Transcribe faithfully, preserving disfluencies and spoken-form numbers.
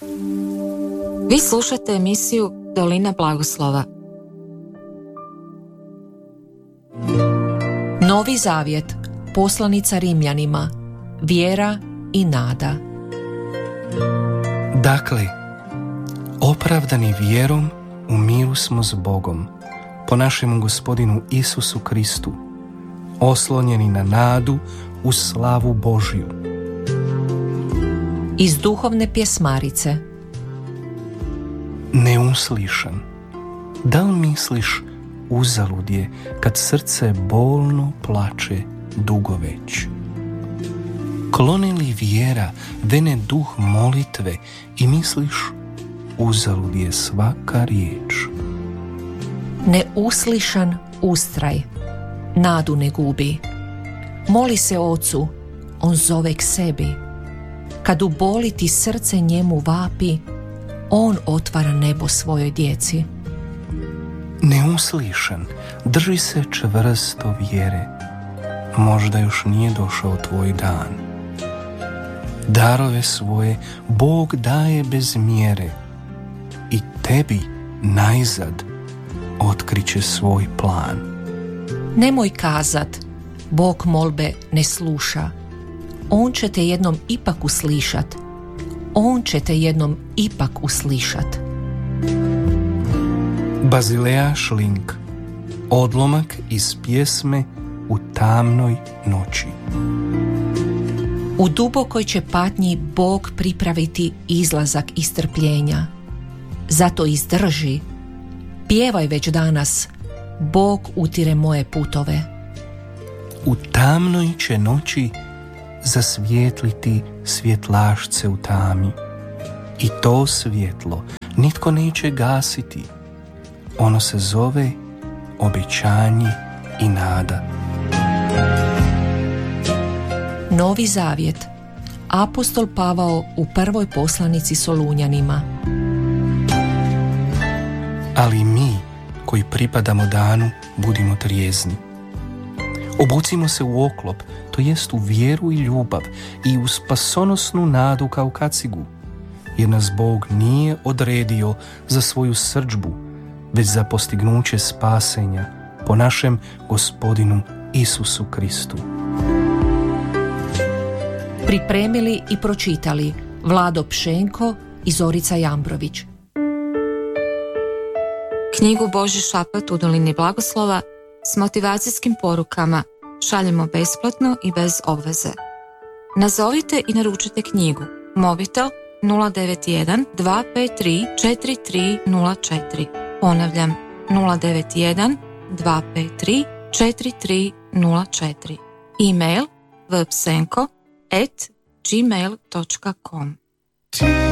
Vi slušate emisiju Dolina blagoslova. Novi zavjet, poslanica Rimljanima, vjera i nada. Dakle, opravdani vjerom u miru smo s Bogom, po našemu Gospodinu Isusu Kristu, oslonjeni na nadu u slavu Božju. Iz duhovne pjesmarice. Neuslišan, da li misliš uzalud je kad srce bolno plače dugo već? Kloni li vjera vene duh molitve i misliš uzalud je svaka riječ? Neuslišan ustraj, nadu ne gubi. Moli se Ocu, on zove k sebi. Kad u boli ti srce njemu vapi, on otvara nebo svojoj djeci. Neuslišan, drži se čvrsto vjere. Možda još nije došao tvoj dan. Darove svoje Bog daje bez mjere i tebi najzad otkriće svoj plan. Nemoj kazat, Bog molbe ne sluša. On će te jednom ipak uslišat. On će te jednom ipak uslišat. Bazilea Šlink. Odlomak iz pjesme U tamnoj noći. U dubokoj će patnji Bog pripraviti izlazak iz strpljenja. Zato izdrži. Pjevaj već danas, Bog utire moje putove. U tamnoj će noći zasvijetliti svjetlašce u tami. I to svjetlo nitko neće gasiti. Ono se zove obećanje i nada. Novi zavjet. Apostol Pavao u prvoj poslanici Solunjanima. Ali mi, koji pripadamo danu, budimo trijezni. Obucimo se u oklop, to jest u vjeru i ljubav i u spasonosnu nadu kao kacigu, jer nas Bog nije odredio za svoju srdžbu, već za postignuće spasenja po našem Gospodinu Isusu Kristu. Pripremili i pročitali Vlado Pšenko i Zorica Jambrović. Knjigu Božji šapat u Dolini blagoslova s motivacijskim porukama šaljemo besplatno i bez obveze. Nazovite i naručite knjigu. Mobitel nula devet jedan dva pet tri četiri tri nula četiri. Ponavljam nula devet jedan dva pet tri četiri tri nula četiri. E-mail vpsenko at gmail dot com.